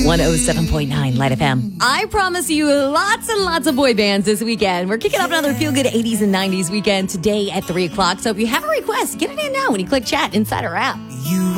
107.9 Light FM. I promise you lots and lots of boy bands this weekend. We're kicking off another feel-good 80s and 90s weekend today at 3 o'clock. So if you have a request, get it in now when you click chat inside our app.